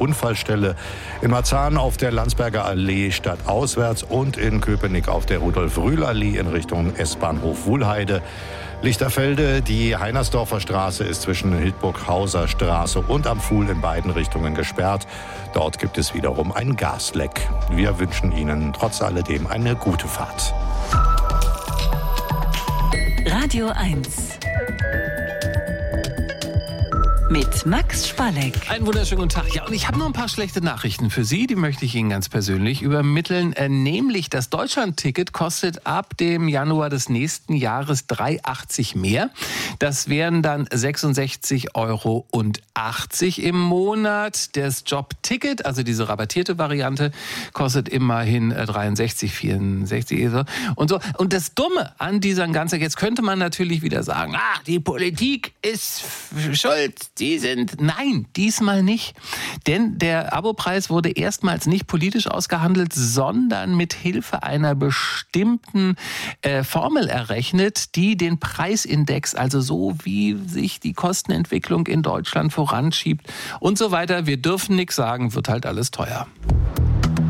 Unfallstelle. In Marzahn auf der Landsberger Allee stadtauswärts und in Köpenick auf der Rudolf-Rühl-Allee in Richtung S-Bahnhof Wuhlheide. Lichterfelde, die Heinersdorfer Straße ist zwischen Hildburghauser Straße und am Fuhl in beiden Richtungen gesperrt. Dort gibt es wiederum ein Gasleck. Wir wünschen Ihnen trotz alledem eine gute Fahrt. Radio 1 mit Max Spalleck. Einen wunderschönen guten Tag. Ja, und ich habe noch ein paar schlechte Nachrichten für Sie, die möchte ich Ihnen ganz persönlich übermitteln. Nämlich, das Deutschland-Ticket kostet ab dem Januar des nächsten Jahres 3,80 mehr. Das wären dann 66,80 € im Monat. Das Jobticket, also diese rabattierte Variante, kostet immerhin 63,64 und so. Und das Dumme an dieser ganzen, jetzt könnte man natürlich wieder sagen, die Politik ist schuld. Nein, diesmal nicht. Denn der Abopreis wurde erstmals nicht politisch ausgehandelt, sondern mit Hilfe einer bestimmten Formel errechnet, die den Preisindex, also so wie sich die Kostenentwicklung in Deutschland voranschiebt und so weiter. Wir dürfen nichts sagen, wird halt alles teuer.